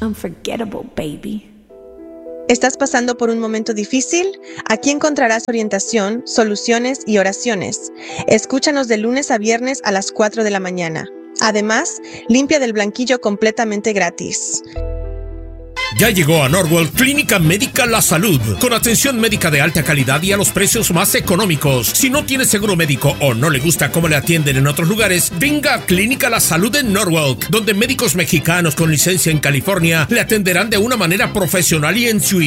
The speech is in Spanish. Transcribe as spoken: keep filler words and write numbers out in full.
unforgettable, baby. ¿Estás pasando por un momento difícil? Aquí encontrarás orientación, soluciones y oraciones. Escúchanos de lunes a viernes a las cuatro de la mañana. Además, limpia del blanquillo completamente gratis. Ya llegó a Norwell Clínica Médica La Salud, con atención médica de alta calidad y a los precios más económicos. Si no tiene seguro médico o no le gusta cómo le atienden en otros lugares, venga a Clínica La Salud en Norwalk, donde médicos mexicanos con licencia en California le atenderán de una manera profesional y en su